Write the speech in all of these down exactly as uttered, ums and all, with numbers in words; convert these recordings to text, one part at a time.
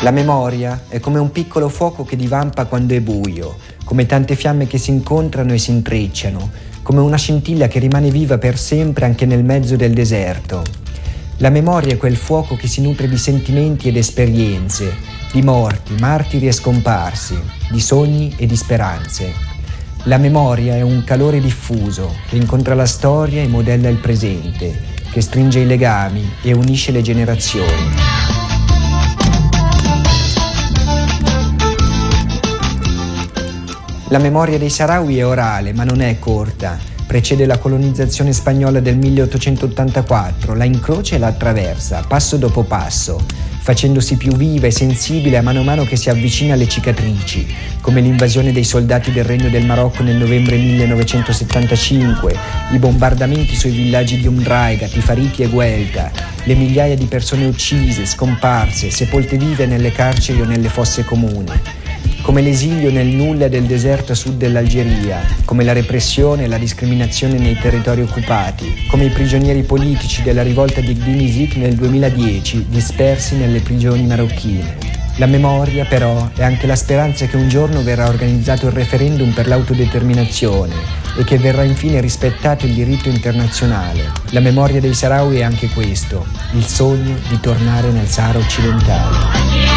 La memoria è come un piccolo fuoco che divampa quando è buio, come tante fiamme che si incontrano e si intrecciano, come una scintilla che rimane viva per sempre anche nel mezzo del deserto. La memoria è quel fuoco che si nutre di sentimenti ed esperienze, di morti, martiri e scomparsi, di sogni e di speranze. La memoria è un calore diffuso che incontra la storia e modella il presente, che stringe i legami e unisce le generazioni. La memoria dei Sahrawi è orale, ma non è corta. Precede la colonizzazione spagnola del milleottocentottantaquattro, la incrocia e la attraversa, passo dopo passo, facendosi più viva e sensibile a mano a mano che si avvicina alle cicatrici, come l'invasione dei soldati del Regno del Marocco nel novembre millenovecentosettantacinque, i bombardamenti sui villaggi di Umdraiga, Tifariti e Guelta, le migliaia di persone uccise, scomparse, sepolte vive nelle carceri o nelle fosse comuni, come l'esilio nel nulla del deserto a sud dell'Algeria, come la repressione e la discriminazione nei territori occupati, come i prigionieri politici della rivolta di Gdin Izik nel duemiladieci dispersi nelle prigioni marocchine. La memoria, però, è anche la speranza che un giorno verrà organizzato il referendum per l'autodeterminazione e che verrà infine rispettato il diritto internazionale. La memoria dei Sahrawi è anche questo, il sogno di tornare nel Sahara occidentale.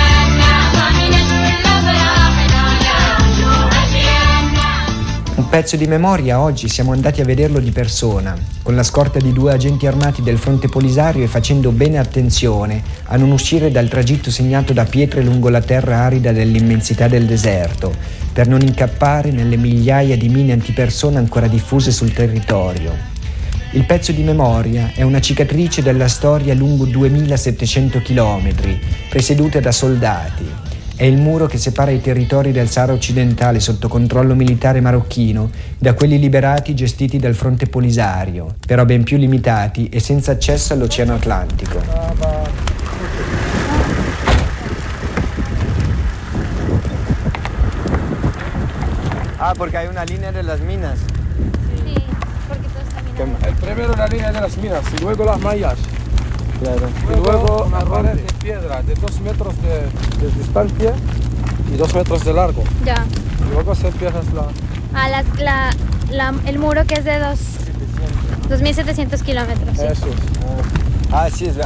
Un pezzo di memoria oggi siamo andati a vederlo di persona, con la scorta di due agenti armati del fronte Polisario e facendo bene attenzione a non uscire dal tragitto segnato da pietre lungo la terra arida dell'immensità del deserto, per non incappare nelle migliaia di mine antipersona ancora diffuse sul territorio. Il pezzo di memoria è una cicatrice della storia lungo duemilasettecento chilometri, presieduta da soldati. È il muro che separa i territori del Sahara occidentale sotto controllo militare marocchino da quelli liberati gestiti dal fronte Polisario, però ben più limitati e senza accesso all'Oceano Atlantico. Ah, perché hai una linea delle minas. Sí, porque todos caminan. El primero la línea de las minas y luego las mallas. Claro. Y luego una pared de piedra de dos metros de, de distancia y dos metros de largo. Ya. Y luego se empieza la... Ah, las- la, la- el muro que es de dos, dos mil setecientos kilómetros. Sí. Eso es. Ah, sì,